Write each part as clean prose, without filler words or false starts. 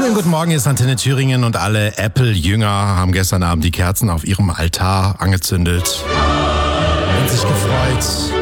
Schönen guten Morgen, hier ist Antenne Thüringen und alle Apple-Jünger haben gestern Abend die Kerzen auf ihrem Altar angezündet und sich gefreut.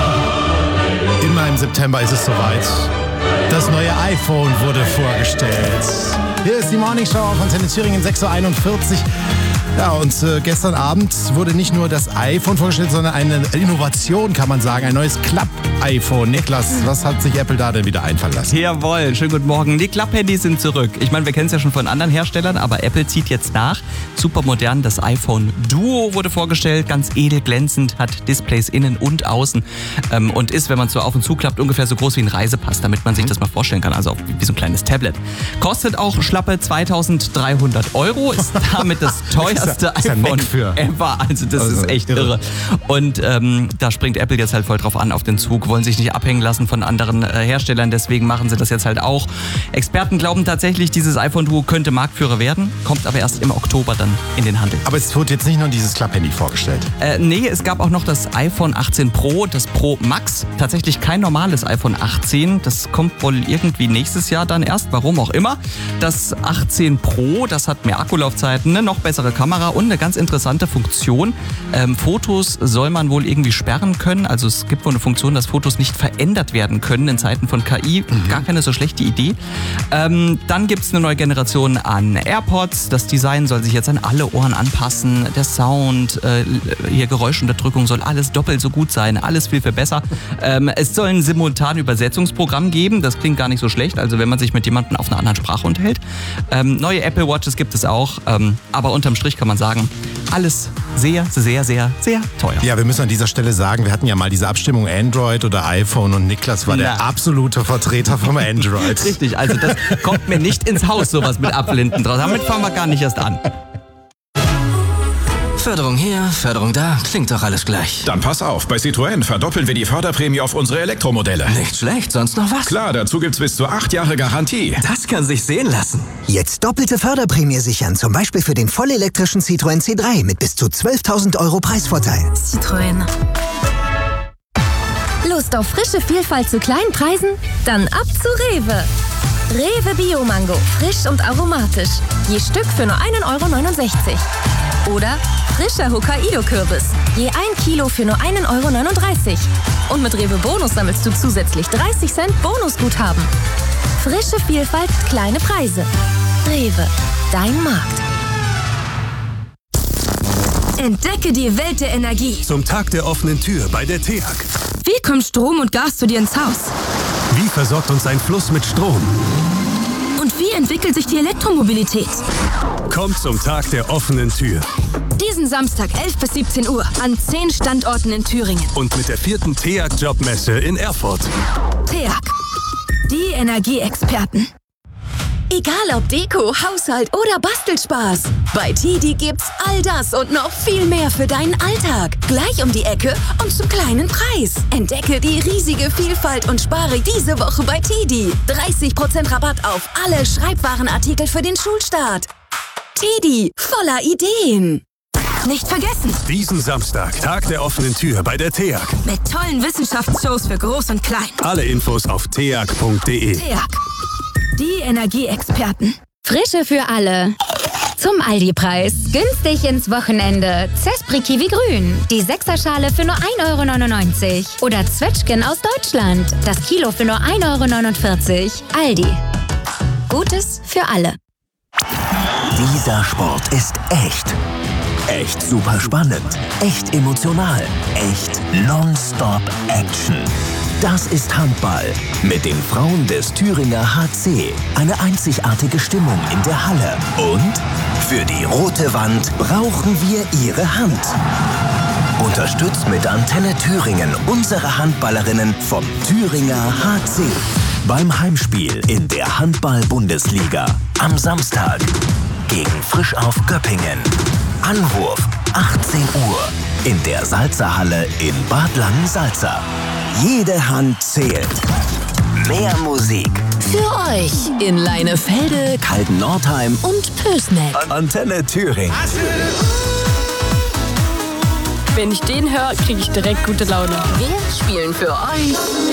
Immer im September ist es soweit. Das neue iPhone wurde vorgestellt. Hier ist die Morning Show auf Antenne Thüringen, 6.41 Uhr. Ja, und gestern Abend wurde nicht nur das iPhone vorgestellt, sondern eine Innovation, kann man sagen. Ein neues Klapp-iPhone. Niklas, was hat sich Apple da denn wieder einfallen lassen? Jawohl, schönen guten Morgen. Die Klapp-Handys sind zurück. Ich meine, wir kennen es ja schon von anderen Herstellern, aber Apple zieht jetzt nach. Super modern, das iPhone Duo wurde vorgestellt. Ganz edel, glänzend, hat Displays innen und außen. Und ist, wenn man es so auf und zu klappt, ungefähr so groß wie ein Reisepass, damit man sich das mal vorstellen kann. Also wie so ein kleines Tablet. Kostet auch schlappe 2.300 €. Ist damit das teuerste iPhone ever. Also das ist echt irre. Und da springt Apple jetzt halt voll drauf an auf den Zug, wollen sich nicht abhängen lassen von anderen Herstellern, deswegen machen sie das jetzt halt auch. Experten glauben tatsächlich, dieses iPhone Duo könnte Marktführer werden, kommt aber erst im Oktober dann in den Handel. Aber es wurde jetzt nicht nur dieses Klapp-Handy vorgestellt. Nee, es gab auch noch das iPhone 18 Pro, das Pro Max. Tatsächlich kein normales iPhone 18, das kommt wohl irgendwie nächstes Jahr dann erst, warum auch immer. Das 18 Pro, das hat mehr Akkulaufzeiten, eine noch bessere Kamera und eine ganz interessante Funktion. Fotos soll man wohl irgendwie sperren können. Also es gibt wohl eine Funktion, dass Fotos nicht verändert werden können in Zeiten von KI. Gar keine so schlechte Idee. Dann gibt es eine neue Generation an AirPods. Das Design soll sich jetzt an alle Ohren anpassen. Der Sound, hier Geräuschunterdrückung soll alles doppelt so gut sein. Alles viel, viel besser. Es soll ein simultanes Übersetzungsprogramm geben. Das klingt gar nicht so schlecht. Also wenn man sich mit jemandem auf einer anderen Sprache unterhält. Neue Apple Watches gibt es auch. Aber unterm Strich kann man sagen, alles sehr, sehr, sehr, sehr teuer. Ja, wir müssen an dieser Stelle sagen, wir hatten ja mal diese Abstimmung Android oder iPhone und Niklas war der absolute Vertreter vom Android. Richtig, also das kommt mir nicht ins Haus, sowas mit Apfel hinten drauf. Damit fangen wir gar nicht erst an. Förderung hier, Förderung da, klingt doch alles gleich. Dann pass auf, bei Citroën verdoppeln wir die Förderprämie auf unsere Elektromodelle. Nicht schlecht, sonst noch was? Klar, dazu gibt's bis zu 8 Jahre Garantie. Das kann sich sehen lassen. Jetzt doppelte Förderprämie sichern, zum Beispiel für den vollelektrischen Citroën C3 mit bis zu 12.000 € Preisvorteil. Citroën. Lust auf frische Vielfalt zu kleinen Preisen? Dann ab zu Rewe. Rewe Bio-Mango, frisch und aromatisch. Je Stück für nur 1,69 €. Oder frischer Hokkaido-Kürbis. Je 1 Kilo für nur 1,39 €. Und mit Rewe Bonus sammelst du zusätzlich 30 Cent Bonusguthaben. Frische Vielfalt, kleine Preise. Rewe, dein Markt. Entdecke die Welt der Energie. Zum Tag der offenen Tür bei der TEAG. Wie kommt Strom und Gas zu dir ins Haus? Wie versorgt uns ein Fluss mit Strom? Und wie entwickelt sich die Elektromobilität? Kommt zum Tag der offenen Tür. Diesen Samstag 11 bis 17 Uhr an 10 Standorten in Thüringen. Und mit der 4. TEAG-Jobmesse in Erfurt. TEAG, die Energieexperten. Egal ob Deko, Haushalt oder Bastelspaß. Bei TIDI gibt's all das und noch viel mehr für deinen Alltag. Gleich um die Ecke und zum kleinen Preis. Entdecke die riesige Vielfalt und spare diese Woche bei TIDI. 30% Rabatt auf alle Schreibwarenartikel für den Schulstart. TIDI, voller Ideen. Nicht vergessen, Diesen Samstag, Tag der offenen Tür bei der TEAG. mit tollen Wissenschaftsshows für Groß und Klein. Alle Infos auf teag.de. TEAG, die Energieexperten. Frische für alle. Zum Aldi-Preis. Günstig ins Wochenende. Zespri Kiwi Grün. Die 6er-Schale für nur 1,99 €. Oder Zwetschgen aus Deutschland. Das Kilo für nur 1,49 €. Aldi. Gutes für alle. Dieser Sport ist echt. Echt super spannend. Echt emotional. Echt nonstop Action. Das ist Handball. Mit den Frauen des Thüringer HC. Eine einzigartige Stimmung in der Halle. Und für die rote Wand brauchen wir Ihre Hand. Unterstützt mit Antenne Thüringen unsere Handballerinnen vom Thüringer HC. Beim Heimspiel in der Handball-Bundesliga. Am Samstag gegen Frisch auf Göppingen. Anwurf 18 Uhr in der Salzerhalle in Bad Langensalza. Jede Hand zählt. Mehr Musik Für euch in Leinefelde Kalten-Nordheim und Pösneck. Antenne Thüringen. Wenn ich den höre, kriege ich direkt gute Laune. Wir spielen für euch